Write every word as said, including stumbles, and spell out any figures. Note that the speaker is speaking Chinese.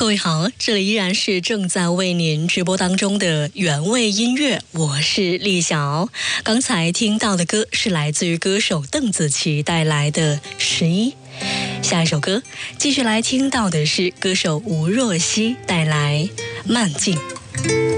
各位好，这里依然是正在为您直播当中的原味音乐，我是丽晓。刚才听到的歌是来自于歌手邓紫棋带来的《十一》。下一首歌继续来听到的是歌手吴若希带来《慢镜》。